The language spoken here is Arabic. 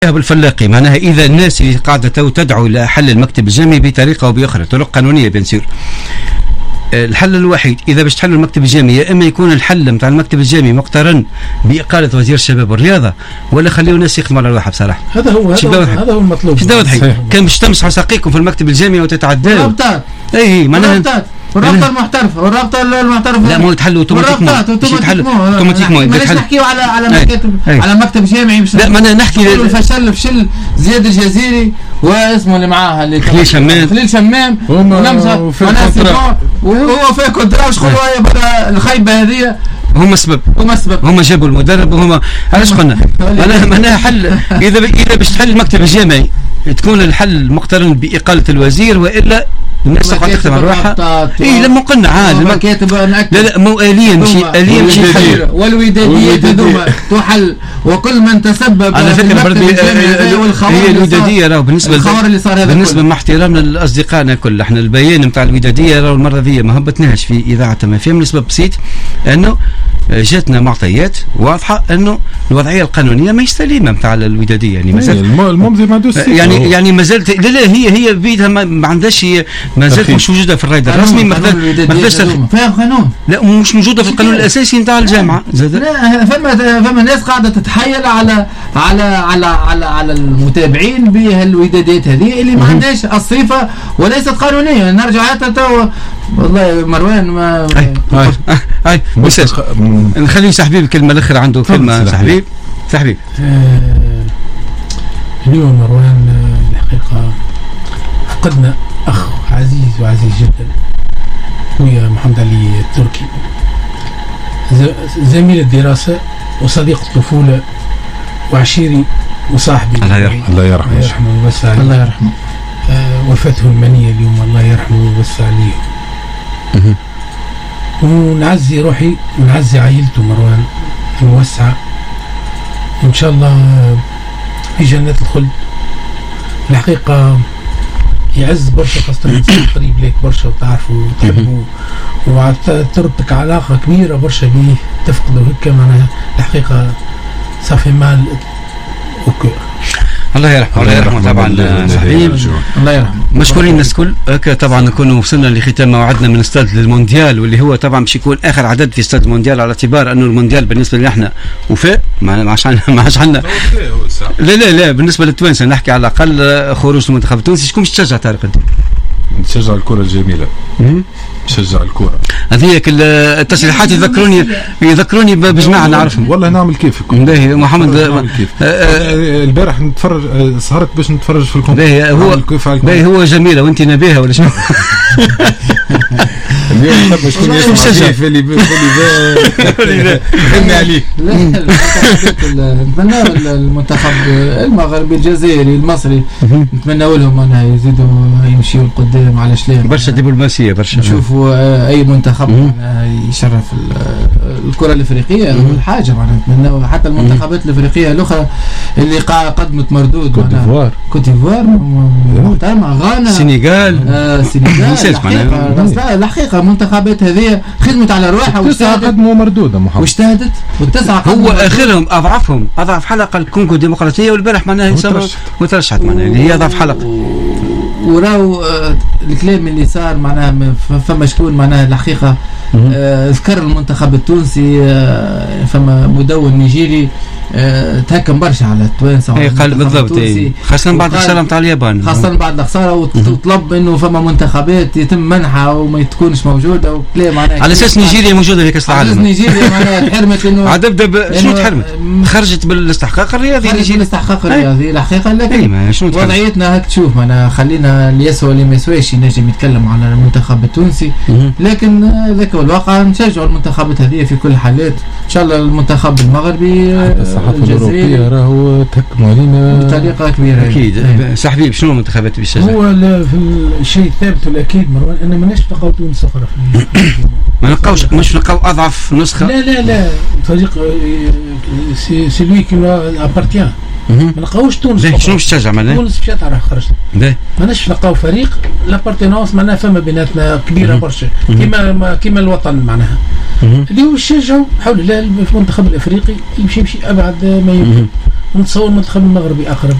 بالفلاقي معناها اذا الناس اللي قاعده تدعو الى حل المكتب الجامعي بطريقه او باخرى، طرق قانونيه بنصير الحل الوحيد اذا باش تحلوا المكتب الجامعي، يا اما يكون الحل نتاع المكتب الجامعي مقترن باقاله وزير الشباب والرياضه، ولا خليوا الناس يخدموا على روحها بصراحه. هذا هو المطلوب. كان باش تمسحوا ساقيكم في المكتب الجامعي وتتعداوا رابطات. اي معناها والرابطه المحترفه لا ما يتحلوا اوتوماتيكمون. ماناش نحكيو على مكاتب على مكتب جامعي. لا ما انا نحكي فشل زياد الجزيري واسمه اللي معاها اللي خليل شمام وهو في كونترا. وشكون هي الخيبه هذه؟ هم جابوا المدرب وهم علاش قلنا انا حل اذا باش تحل المكتب الجامعي تكون الحل مقترن باقاله الوزير، والا الناس تقعد تخدم على روحها. اي لما قلنا عاد المكاتب لا مو آليا مشي حل والوداديات هذوما تحل، وكل من تسبب على فكره برضه هي الوداديه راهو بالنسبه مع احترامنا لاصدقائنا كل احنا البيان نتاع الوداديه راهو المره ذي ما هبطناهش في اذاعه ما فهم لسبب بسيط انه جاتنا معطيات واضحه انه الوضعيه القانونيه ما سليمه نتاع الوداديه، يعني مازال الممضي ما دوس يعني مازالت لا هي بيدها ما عندهاش، ما زالت مش موجوده في الرائد الرسمي، ما قدرش فيها قانون، لا مش موجوده في القانون الاساسي نتاع الجامعه. لا فما ناس قاعده تتحايل على المتابعين بهالودادات هذه اللي ما عندهاش الصفه وليست قانونيه. نرجع حتى والله مروان ما هاي نخلي سحبيب الكلمه الاخر عنده كلمه. سحبيب اليوم مروان الحقيقه فقدنا اخ عزيز وعزيز جدا، خويا محمد علي التركي، زميل الدراسه وصديق الطفوله وعشيري وصاحبي. الله يرحمه الله يرحمه وفاته المنيه اليوم، الله يرحمه ويوسع عليه. ونعزي روحي ونعزي عائلته مروان الموسعه ان شاء الله في جنات الخلد. الحقيقه يعز برشا، خاصة قريب لك برشا وتعرفوا وتحبوا وتربطك علاقة كبيرة برشا بيه، تفقدوا هكا معناها الحقيقة صافي مال وكور. الله يرحمه طبعا صحيح، الله يرحمه. مشكورين الناس الكل. هكا طبعا نكونوا وصلنا لختام موعدنا من استاد المونديال، واللي هو طبعا باش يكون اخر عدد في استاد المونديال، على اعتبار انه المونديال بالنسبه لنا احنا وفاء ما عادش عندنا لا بالنسبه للتوانسه نحكي على الاقل خروج المنتخب التونسي. شكون باش تشجع طارق انت؟ نشجع الكره الجميله، نشجع الكره هذيك التصريحات يذكروني بجماعه نعرفهم. والله نعمل كيفك باهي محمد البارح نتفرج سهرت باش نتفرج في الكونتر باهي هو جميله وانت نبيها ولا شنو؟ اليوم شكون يسمع في اللي خلنا عليه. نتمنى المنتخب المغربي الجزائري المصري نتمنى لهم انها يزيدوا يمشيوا لقدام. علاش لا؟ برشا دبلوماسيه برشا نشوفوا اي منتخب يشرف الكره الافريقيه. اول حاجه معناها نتمنى حتى المنتخبات الافريقيه الاخرى اللي قدمت مردود، كوت ديفوار محترمه، غانا، السنغال الحقيقه المنتخبات هذه خدمت على روحها واجتهدت، قدموا مردوده محمد واجتهدت والتسعه هو اخرهم اضعف حلقه الكونغو الديمقراطيه والبارح معناها وترشحت معناها اللي هي اضعف حلقه. وراو الكلام اللي صار معناها فما شكون معناها الحقيقه ذكر المنتخب التونسي. فما مدون نيجيري تهكم برشا على التوانسه قال بالضبط، خاصه بعد الخساره نتاع اليابان، خاصه بعد الخساره، وطلب انه فما منتخبات يتم منحها وما تكونش موجوده وكلام معناها على اساس نيجيريا موجوده في كاس العالم. على اساس نيجيريا معناها تحرمت انه عاد شنو تحرمت؟ خرجت بالاستحقاق الرياضي، خرجت بالاستحقاق الرياضي الحقيقه. لكن وضعيتنا هاك تشوف معناها خلينا اللي يسوى اللي ما يسواش ينجم يتكلم على المنتخب التونسي، لكن ذاك هو الواقع. نشجعوا المنتخبات هذه في كل الحالات ان شاء الله. المنتخب المغربي الصحافه الاوروبيه راهو تحكموا علينا بطريقه كبيره اكيد. صاحبي شنو المنتخبات باش تشجع؟ هو في الشيء الثابت والاكيد مروان ان ماناش نلقاو تونس اخرى ما نلقاوش، مش نلقاو اضعف نسخه. لا فريق سي كي ابارتيان ما نلقاوش تونس. شنو باش تشجع معناها؟ تونس باش ترى خرجت ماناش نلقاو فريق لابارتينونس معناها فما بيناتنا كبيره برشا كيما الوطن معناها اللي هو يشجعوا حول المنتخب الافريقي يمشي ابعد ما يمكن. ونتصور المنتخب المغربي اقرب